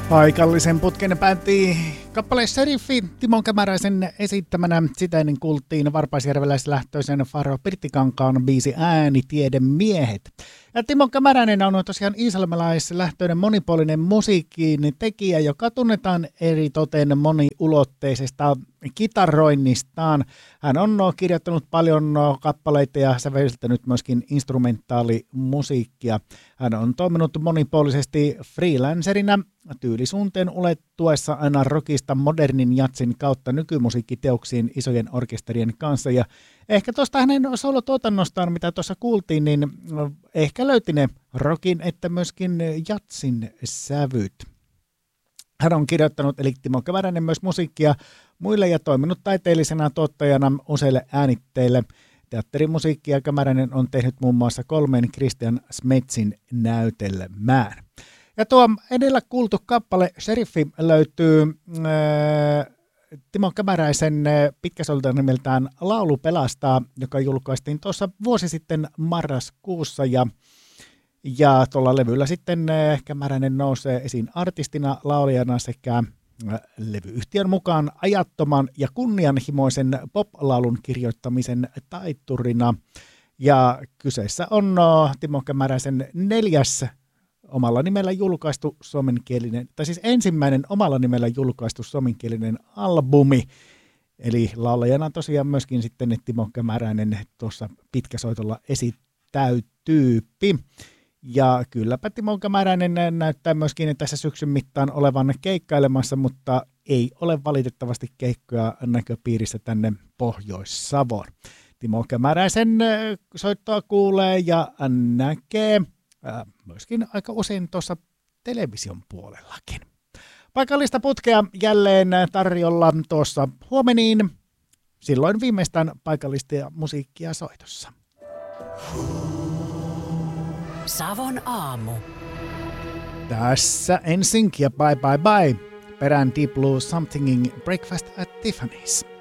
Paikallisen putken päätti kappale Sheriffi Timo Kämäräisen esittämänä. Sitä ennen kuultiin varpaisjärveläislähtöisen Faro Pirttikankaan biisi Äänitiedemiehet. Ja Timo Kämäräinen on tosiaan iisalmelaislähtöinen monipuolinen musiikin tekijä, joka tunnetaan eritoten moniulotteisesta kitaroinnistaan. Hän on kirjoittanut paljon kappaleita ja säveltänyt myöskin instrumentaalimusiikkia. Hän on toiminut monipuolisesti freelancerina tyylisuunteen ulettuessa aina rockista modernin jatsin kautta nykymusiikkiteoksiin isojen orkesterien kanssa. Ja ehkä tuosta hänen solotuotannostaan, mitä tuossa kuultiin, niin ehkä löyti ne rockin että myöskin jatsin sävyt. Hän on kirjoittanut, eli Timo Kämäräinen, myös musiikkia muille ja toiminut taiteellisena tuottajana useille äänitteille. Teatterimusiikkia Kämäräinen on tehnyt muun muassa 3 Christian Smetsin näytelmään. Ja tuo edellä kuultu kappale Sheriffi löytyy Timo Kämäräisen pitkäsolta nimeltään Laulu pelastaa, joka julkaistiin tuossa vuosi sitten marraskuussa. Ja tuolla levyllä sitten Kämäräinen nousee esiin artistina, laulijana sekä levyyhtiön mukaan ajattoman ja kunnianhimoisen pop-laulun kirjoittamisen taitturina. Ja kyseessä on Timo Kämäräisen 4. omalla nimellä julkaistu suomenkielinen, tai siis ensimmäinen omalla nimellä julkaistu suomenkielinen albumi. Eli laulajana tosiaan myöskin sitten Timo Kämäräinen tuossa pitkäsoitolla esittäytyyppi. Ja kylläpä Timo Kämäräinen näyttää myöskin tässä syksyn mittaan olevan keikkailemassa, mutta ei ole valitettavasti keikkoja näköpiirissä tänne Pohjois-Savoon. Timo Kämäräisen soittoa kuulee ja näkee myöskin aika usein tuossa television puolellakin. Paikallista putkea jälleen tarjolla tuossa huomeniin. Silloin viimeistään paikallista musiikkia soitossa. Savon aamu. Tässä NSYNC ja Bye Bye Bye. Perään Deep Blue Somethingin Breakfast at Tiffany's.